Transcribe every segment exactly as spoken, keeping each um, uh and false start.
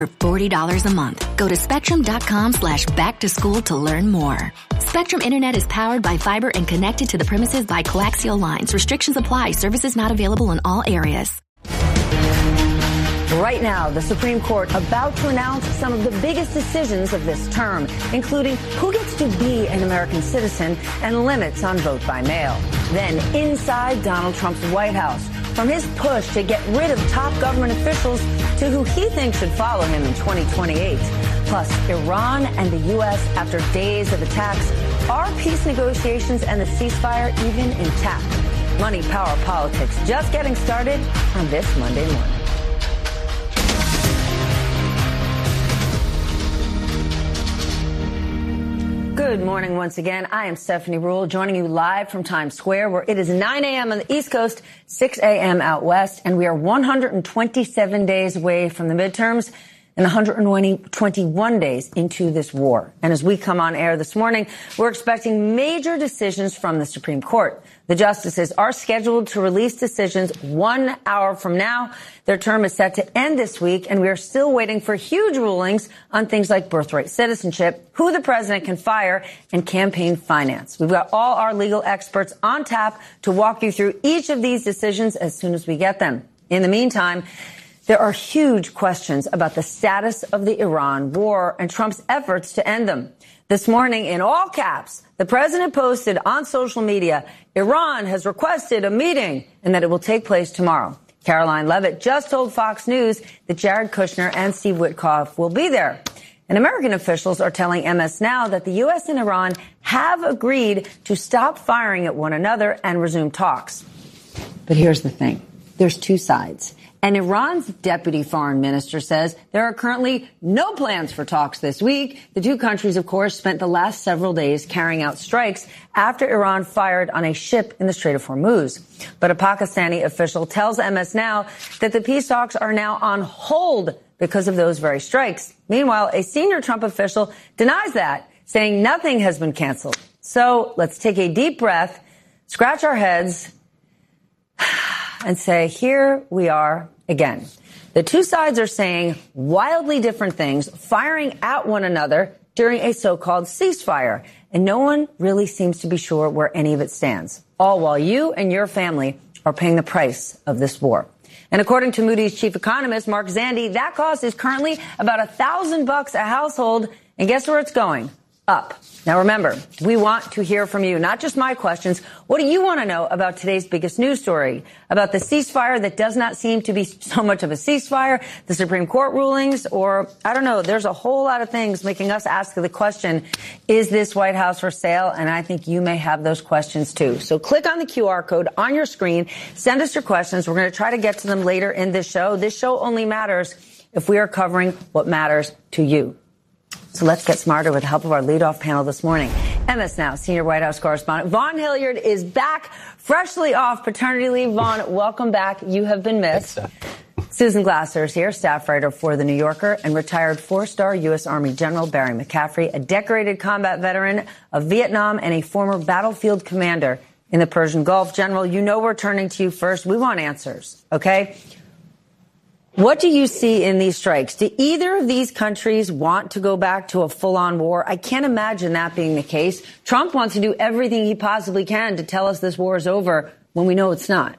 For forty dollars a month, go to spectrum.com slash back to school to learn more. Spectrum Internet is powered by fiber and connected to the premises by coaxial lines. Restrictions apply. Services not available in all areas. Right now, the Supreme Court about to announce some of the biggest decisions of this term, including who gets to be an American citizen and limits on vote by mail. Then inside Donald Trump's White House, from his push to get rid of top government officials to who he thinks should follow him in twenty twenty-eight. Plus, Iran and the U S after days of attacks. Are peace negotiations and the ceasefire even intact? Money, power, politics just getting started on this Monday morning. Good morning once again. I am Stephanie Ruhle, joining you live from Times Square, where it is nine a.m. on the East Coast, six a.m. out west, and we are one hundred twenty-seven days away from the midterms and one hundred twenty-one days into this war. And as we come on air this morning, we're expecting major decisions from the Supreme Court. The justices are scheduled to release decisions one hour from now. Their term is set to end this week, and we are still waiting for huge rulings on things like birthright citizenship, who the president can fire, and campaign finance. We've got all our legal experts on tap to walk you through each of these decisions as soon as we get them. In the meantime, there are huge questions about the status of the Iran war and Trump's efforts to end them. This morning, in all caps, the president posted on social media, Iran has requested a meeting and that it will take place tomorrow. Caroline Levitt just told Fox News that Jared Kushner and Steve Witkoff will be there. And American officials are telling M S Now that the U S and Iran have agreed to stop firing at one another and resume talks. But here's the thing. There's two sides. And Iran's deputy foreign minister says there are currently no plans for talks this week. The two countries, of course, spent the last several days carrying out strikes after Iran fired on a ship in the Strait of Hormuz. But a Pakistani official tells M S Now that the peace talks are now on hold because of those very strikes. Meanwhile, a senior Trump official denies that, saying nothing has been canceled. So let's take a deep breath, scratch our heads, and say, here we are again. The two sides are saying wildly different things, firing at one another during a so-called ceasefire. And no one really seems to be sure where any of it stands, all while you and your family are paying the price of this war. And according to Moody's chief economist, Mark Zandi, that cost is currently about a thousand bucks a household. And guess where it's going? Up. Now, remember, we want to hear from you, not just my questions. What do you want to know about today's biggest news story? About the ceasefire that does not seem to be so much of a ceasefire, the Supreme Court rulings, or, I don't know, there's a whole lot of things making us ask the question, is this White House for sale? And I think you may have those questions, too. So click on the Q R code on your screen. Send us your questions. We're going to try to get to them later in this show. This show only matters if we are covering what matters to you. So let's get smarter with the help of our leadoff panel this morning. M S Now senior White House correspondent Vaughn Hilliard is back, freshly off paternity leave. Vaughn, welcome back. You have been missed. Susan Glasser is here, staff writer for The New Yorker, and retired four-star U S. Army General Barry McCaffrey, a decorated combat veteran of Vietnam and a former battlefield commander in the Persian Gulf. General, you know we're turning to you first. We want answers, okay? What do you see in these strikes? Do either of these countries want to go back to a full-on war? I can't imagine that being the case. Trump wants to do everything he possibly can to tell us this war is over when we know it's not.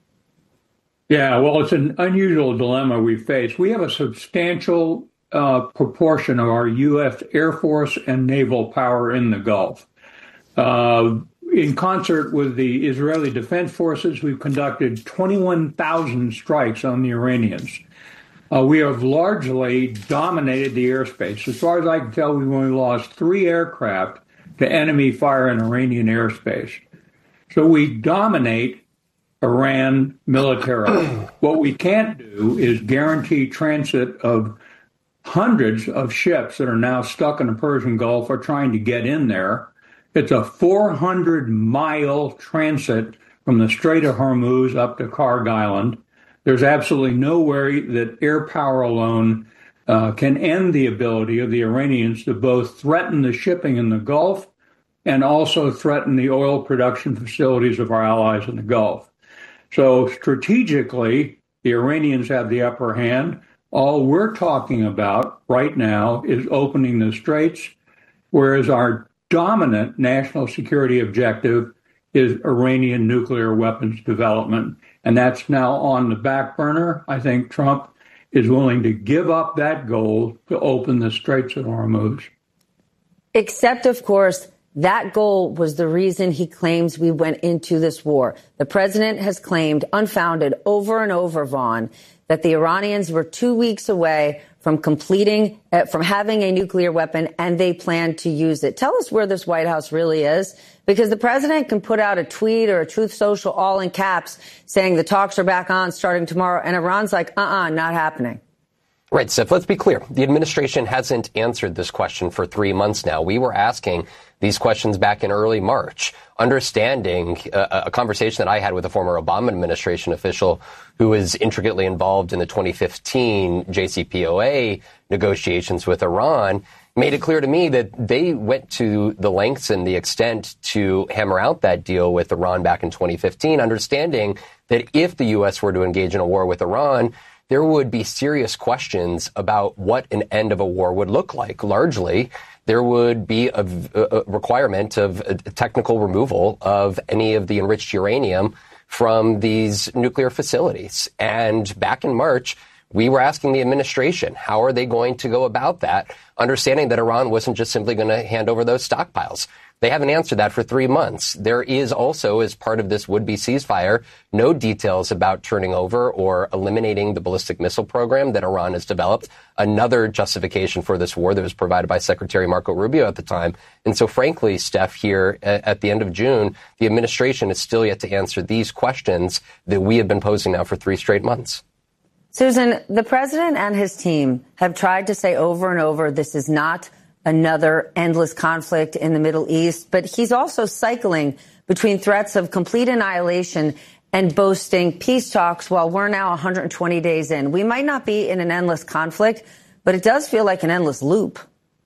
Yeah, well, it's an unusual dilemma we face. We have a substantial uh, proportion of our U S. Air Force and naval power in the Gulf. Uh, in concert with the Israeli Defense Forces, we've conducted twenty-one thousand strikes on the Iranians. Uh, we have largely dominated the airspace. As far as I can tell, we've only lost three aircraft to enemy fire in Iranian airspace. So we dominate Iran militarily. What we can't do is guarantee transit of hundreds of ships that are now stuck in the Persian Gulf or trying to get in there. It's a four hundred mile transit from the Strait of Hormuz up to Karg Island. There's absolutely no way that air power alone uh, can end the ability of the Iranians to both threaten the shipping in the Gulf and also threaten the oil production facilities of our allies in the Gulf. So strategically, the Iranians have the upper hand. All we're talking about right now is opening the straits, whereas our dominant national security objective is Iranian nuclear weapons development. And that's now on the back burner. I think Trump is willing to give up that goal to open the Straits of Hormuz. Except, of course, that goal was the reason he claims we went into this war. The president has claimed, unfounded, over and over, Vaughn, that the Iranians were two weeks away from completing, uh, from having a nuclear weapon, and they plan to use it. Tell us where this White House really is, because the president can put out a tweet or a Truth Social all in caps saying the talks are back on starting tomorrow, and Iran's like, uh-uh, not happening. Right, Steph, let's be clear. The administration hasn't answered this question for three months now. We were asking these questions back in early March, understanding uh, a conversation that I had with a former Obama administration official who was intricately involved in the twenty fifteen J C P O A negotiations with Iran, made it clear to me that they went to the lengths and the extent to hammer out that deal with Iran back in twenty fifteen, understanding that if the U S were to engage in a war with Iran, there would be serious questions about what an end of a war would look like. Largely, there would be a, a requirement of a technical removal of any of the enriched uranium from these nuclear facilities. And back in March, we were asking the administration, how are they going to go about that, understanding that Iran wasn't just simply going to hand over those stockpiles. They haven't answered that for three months. There is also, as part of this would-be ceasefire, no details about turning over or eliminating the ballistic missile program that Iran has developed, another justification for this war that was provided by Secretary Marco Rubio at the time. And so, frankly, Steph, here at the end of June, the administration is still yet to answer these questions that we have been posing now for three straight months. Susan, the president and his team have tried to say over and over this is not another endless conflict in the Middle East, but he's also cycling between threats of complete annihilation and boasting peace talks while we're now one hundred twenty days in. We might not be in an endless conflict, but it does feel like an endless loop.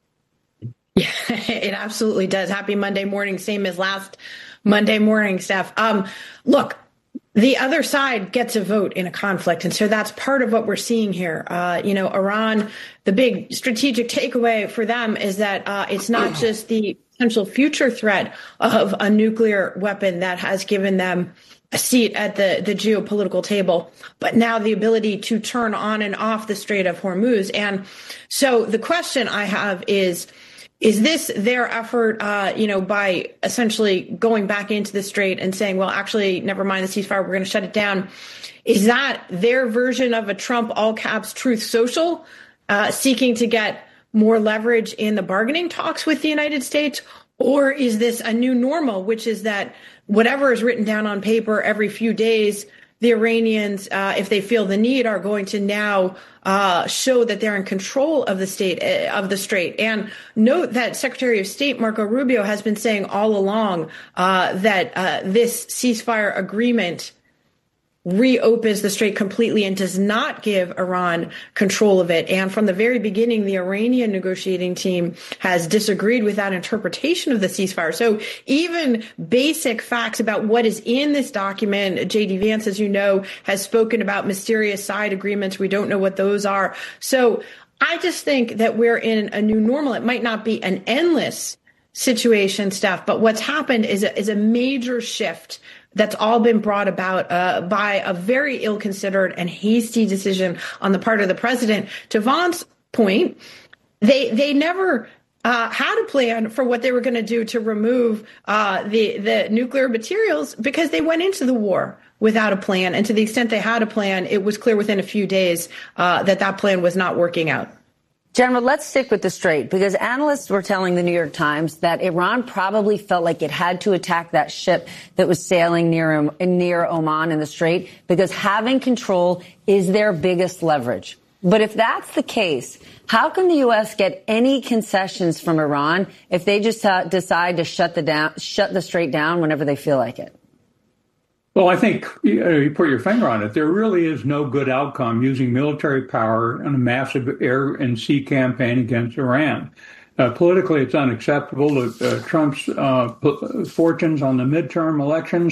Yeah, it absolutely does. Happy Monday morning, same as last Monday morning, Steph. Um, look, the other side gets a vote in a conflict. And so that's part of what we're seeing here. Uh, you know, Iran, the big strategic takeaway for them is that uh, it's not just the potential future threat of a nuclear weapon that has given them a seat at the, the geopolitical table, but now the ability to turn on and off the Strait of Hormuz. And so the question I have is, Is this their effort, uh, you know, by essentially going back into the strait and saying, well, actually, never mind the ceasefire, we're going to shut it down? Is that their version of a Trump all caps Truth Social, uh, seeking to get more leverage in the bargaining talks with the United States? Or is this a new normal, which is that whatever is written down on paper every few days, the Iranians, uh, if they feel the need, are going to now uh, show that they're in control of the state uh, of the strait. And note that Secretary of State Marco Rubio has been saying all along uh, that uh, this ceasefire agreement reopens the strait completely and does not give Iran control of it. And from the very beginning, the Iranian negotiating team has disagreed with that interpretation of the ceasefire. So even basic facts about what is in this document, J D Vance, as you know, has spoken about mysterious side agreements. We don't know what those are. So I just think that we're in a new normal. It might not be an endless situation, Steph, but what's happened is a, is a major shift that's all been brought about uh, by a very ill-considered and hasty decision on the part of the president. To Vaughn's point, they they never uh, had a plan for what they were going to do to remove uh, the the nuclear materials because they went into the war without a plan. And to the extent they had a plan, it was clear within a few days uh, that that plan was not working out. General, let's stick with the strait, because analysts were telling the New York Times that Iran probably felt like it had to attack that ship that was sailing near near Oman in the strait because having control is their biggest leverage. But if that's the case, how can the U S get any concessions from Iran if they just uh, decide to shut the down, shut the strait down whenever they feel like it? Well, I think you, know, you put your finger on it. There really is no good outcome using military power in a massive air and sea campaign against Iran. Uh, politically, it's unacceptable. Uh, Trump's uh, fortunes on the midterm elections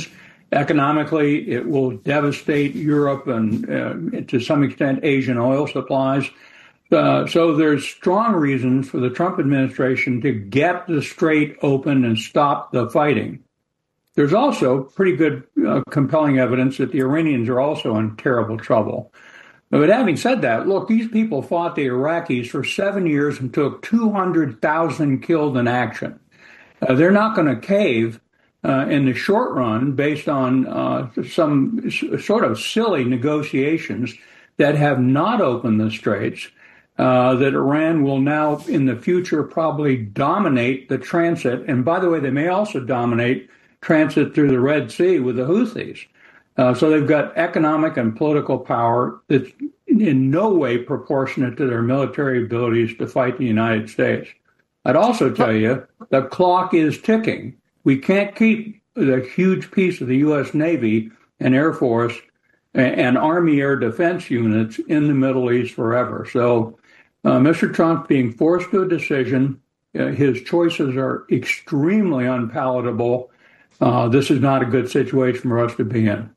Economically, it will devastate Europe and, uh, to some extent, Asian oil supplies. Uh, so there's strong reasons for the Trump administration to get the strait open and stop the fighting. There's also pretty good, uh, compelling evidence that the Iranians are also in terrible trouble. But having said that, look, these people fought the Iraqis for seven years and took two hundred thousand killed in action. Uh, they're not going to cave uh, in the short run based on uh, some s- sort of silly negotiations that have not opened the straits, uh, that Iran will now in the future probably dominate the transit. And by the way, they may also dominate transit through the Red Sea with the Houthis. Uh, so they've got economic and political power that's in no way proportionate to their military abilities to fight the United States. I'd also tell you the clock is ticking. We can't keep the huge piece of the U S Navy and Air Force and, and Army Air Defense units in the Middle East forever. So uh, Mister Trump being forced to a decision, uh, his choices are extremely unpalatable. Uh, this is not a good situation for us to be in.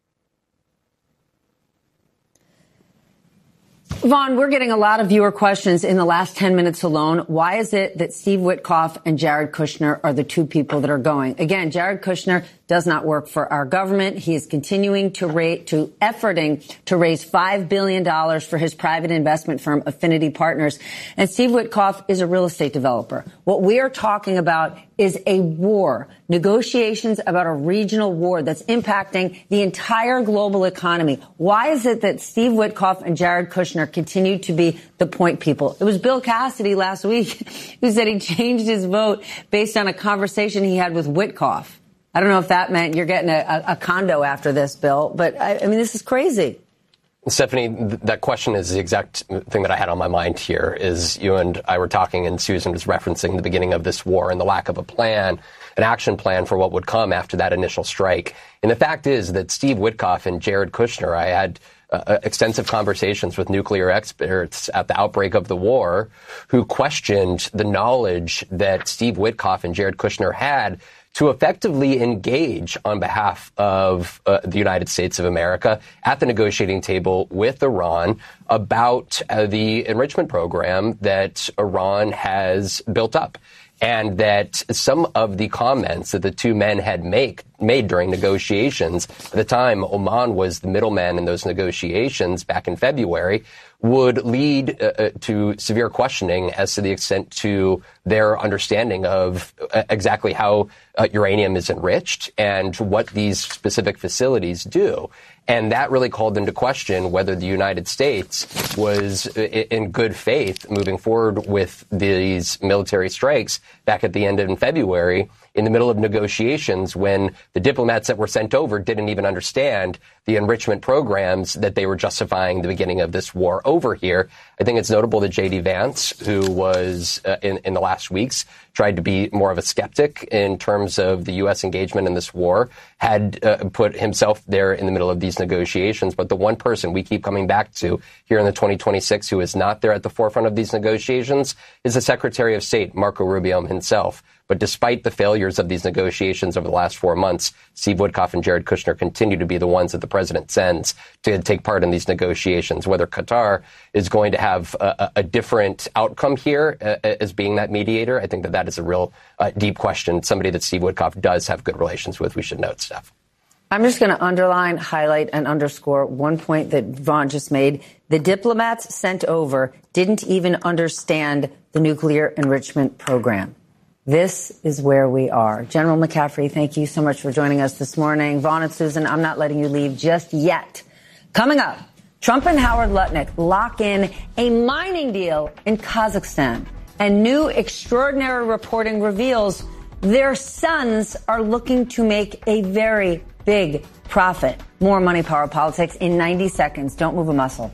Vaughn, we're getting a lot of viewer questions in the last ten minutes alone. Why is it that Steve Witkoff and Jared Kushner are the two people that are going? Again, Jared Kushner does not work for our government. He is continuing to rate, to efforting to raise five billion dollars for his private investment firm, Affinity Partners. And Steve Witkoff is a real estate developer. What we are talking about is a war, negotiations about a regional war that's impacting the entire global economy. Why is it that Steve Witkoff and Jared Kushner continue to be the point people? It was Bill Cassidy last week who said he changed his vote based on a conversation he had with Witkoff. I don't know if that meant you're getting a, a condo after this, Bill, but I, I mean, this is crazy. Stephanie, th- that question is the exact thing that I had on my mind here. Is you and I were talking, and Susan was referencing the beginning of this war and the lack of a plan, an action plan for what would come after that initial strike. And the fact is that Steve Witkoff and Jared Kushner, I had uh, extensive conversations with nuclear experts at the outbreak of the war who questioned the knowledge that Steve Witkoff and Jared Kushner had to effectively engage on behalf of uh, the United States of America at the negotiating table with Iran about uh, the enrichment program that Iran has built up. And that some of the comments that the two men had make, made during negotiations, at the time Oman was the middleman in those negotiations back in February, would lead uh, to severe questioning as to the extent to their understanding of uh, exactly how uh, uranium is enriched and what these specific facilities do. And that really called into question whether the United States was in good faith moving forward with these military strikes back at the end of February in the middle of negotiations when the diplomats that were sent over didn't even understand the enrichment programs that they were justifying the beginning of this war over here. I think it's notable that J D Vance, who was uh, in, in the last weeks, tried to be more of a skeptic in terms of the U S engagement in this war, had uh, put himself there in the middle of these negotiations. But the one person we keep coming back to here in the twenty twenty-six who is not there at the forefront of these negotiations is the Secretary of State, Marco Rubio himself. But despite the failures of these negotiations over the last four months, Steve Witkoff and Jared Kushner continue to be the ones that the president sends to take part in these negotiations. Whether Qatar is going to have a, a different outcome here uh, as being that mediator, I think that that is a real uh, deep question. Somebody that Steve Witkoff does have good relations with, we should note, Steph. I'm just going to underline, highlight, and underscore one point that Vaughn just made. The diplomats sent over didn't even understand the nuclear enrichment program. This is where we are. General McCaffrey, thank you so much for joining us this morning. Vaughn and Susan, I'm not letting you leave just yet. Coming up, Trump and Howard Lutnick lock in a mining deal in Kazakhstan. And new extraordinary reporting reveals their sons are looking to make a very big profit. More Money, Power, Politics in ninety seconds. Don't move a muscle.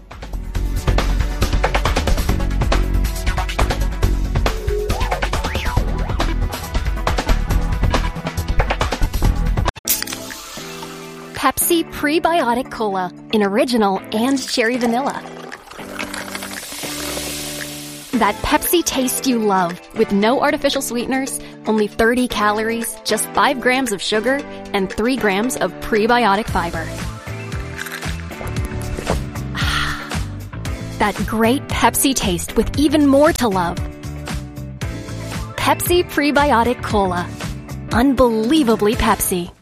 Pepsi Prebiotic Cola in original and cherry vanilla. that Pepsi taste you love with no artificial sweeteners, only thirty calories, just five grams of sugar, and three grams of prebiotic fiber. That great Pepsi taste with even more to love. Pepsi Prebiotic Cola. Unbelievably Pepsi.